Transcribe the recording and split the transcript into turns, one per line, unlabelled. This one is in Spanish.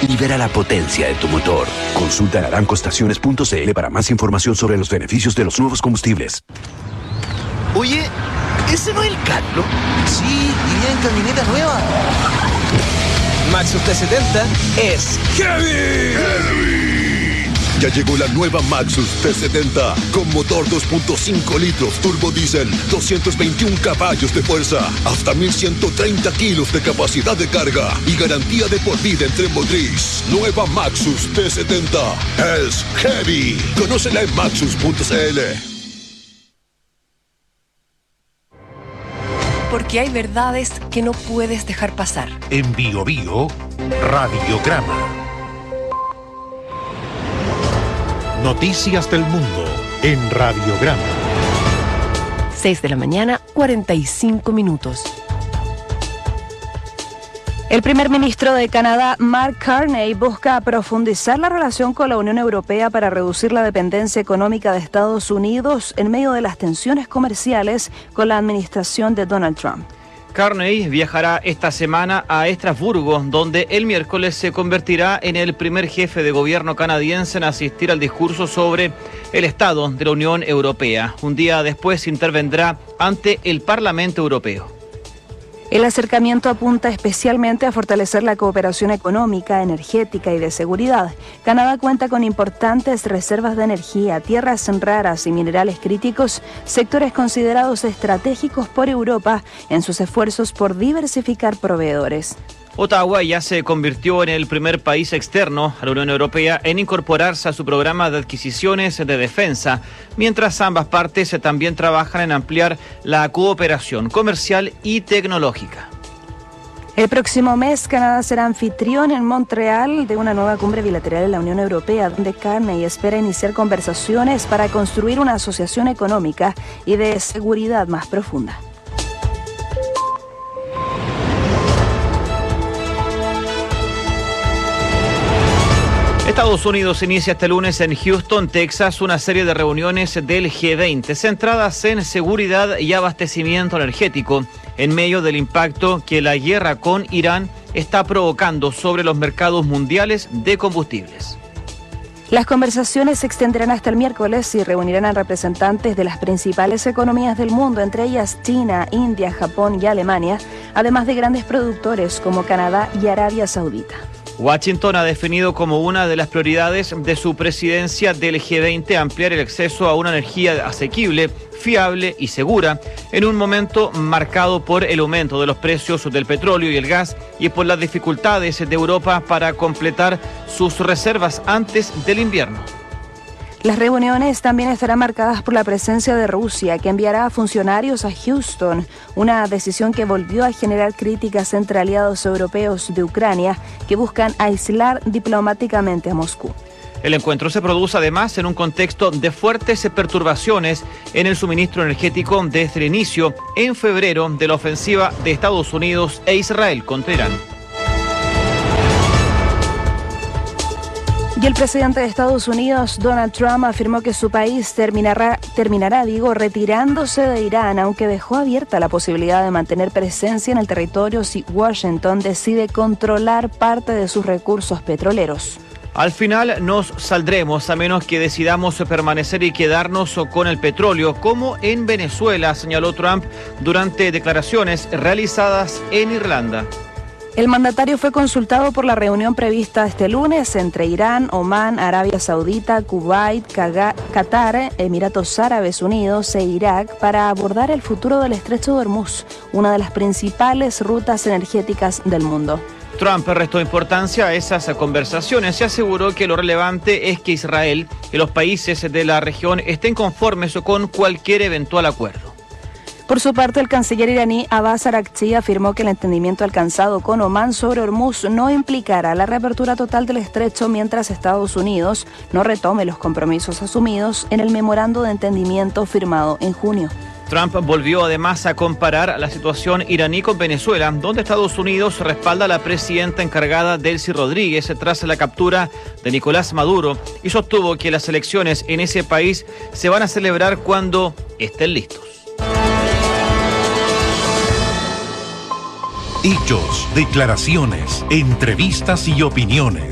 Libera la potencia de tu motor. Consulta en arancoestaciones.cl para más información sobre los beneficios de los nuevos combustibles.
Oye, ¿ese no es el Carlos?
Sí, iría en camioneta nueva.
Maxus T70 es heavy.
Ya llegó la nueva Maxus T70 con motor 2.5 litros turbo diésel, 221 caballos de fuerza, hasta 1130 kilos de capacidad de carga y garantía de por vida en tren motriz. Nueva Maxus T70 es heavy. Conócela en maxus.cl.
Porque hay verdades que no puedes dejar pasar.
En Bio Bio, Radiograma. Noticias del mundo en Radiograma.
6 de la mañana, 45 minutos.
El primer ministro de Canadá, Mark Carney, busca profundizar la relación con la Unión Europea para reducir la dependencia económica de Estados Unidos en medio de las tensiones comerciales con la administración de Donald Trump.
Carney viajará esta semana a Estrasburgo, donde el miércoles se convertirá en el primer jefe de gobierno canadiense en asistir al discurso sobre el estado de la Unión Europea. Un día después intervendrá ante el Parlamento Europeo.
El acercamiento apunta especialmente a fortalecer la cooperación económica, energética y de seguridad. Canadá cuenta con importantes reservas de energía, tierras raras y minerales críticos, sectores considerados estratégicos por Europa en sus esfuerzos por diversificar proveedores.
Ottawa ya se convirtió en el primer país externo a la Unión Europea en incorporarse a su programa de adquisiciones de defensa, mientras ambas partes también trabajan en ampliar la cooperación comercial y tecnológica.
El próximo mes, Canadá será anfitrión en Montreal de una nueva cumbre bilateral en la Unión Europea, donde Carney espera iniciar conversaciones para construir una asociación económica y de seguridad más profunda.
Estados Unidos inicia este lunes en Houston, Texas, una serie de reuniones del G20 centradas en seguridad y abastecimiento energético en medio del impacto que la guerra con Irán está provocando sobre los mercados mundiales de combustibles.
Las conversaciones se extenderán hasta el miércoles y reunirán a representantes de las principales economías del mundo, entre ellas China, India, Japón y Alemania, además de grandes productores como Canadá y Arabia Saudita.
Washington ha definido como una de las prioridades de su presidencia del G20 ampliar el acceso a una energía asequible, fiable y segura en un momento marcado por el aumento de los precios del petróleo y el gas y por las dificultades de Europa para completar sus reservas antes del invierno.
Las reuniones también estarán marcadas por la presencia de Rusia, que enviará a funcionarios a Houston, una decisión que volvió a generar críticas entre aliados europeos de Ucrania que buscan aislar diplomáticamente a Moscú.
El encuentro se produce además en un contexto de fuertes perturbaciones en el suministro energético desde el inicio en febrero de la ofensiva de Estados Unidos e Israel contra Irán.
Y el presidente de Estados Unidos, Donald Trump, afirmó que su país terminará retirándose de Irán, aunque dejó abierta la posibilidad de mantener presencia en el territorio si Washington decide controlar parte de sus recursos petroleros.
Al final nos saldremos a menos que decidamos permanecer y quedarnos con el petróleo, como en Venezuela, señaló Trump durante declaraciones realizadas en Irlanda.
El mandatario fue consultado por la reunión prevista este lunes entre Irán, Omán, Arabia Saudita, Kuwait, Qatar, Emiratos Árabes Unidos e Irak para abordar el futuro del Estrecho de Hormuz, una de las principales rutas energéticas del mundo.
Trump restó importancia a esas conversaciones y aseguró que lo relevante es que Israel y los países de la región estén conformes con cualquier eventual acuerdo.
Por su parte, el canciller iraní Abbas Araghchi afirmó que el entendimiento alcanzado con Omán sobre Hormuz no implicará la reapertura total del estrecho mientras Estados Unidos no retome los compromisos asumidos en el memorando de entendimiento firmado en junio.
Trump volvió además a comparar la situación iraní con Venezuela, donde Estados Unidos respalda a la presidenta encargada Delcy Rodríguez tras la captura de Nicolás Maduro y sostuvo que las elecciones en ese país se van a celebrar cuando estén listos.
Hechos, declaraciones, entrevistas y opiniones.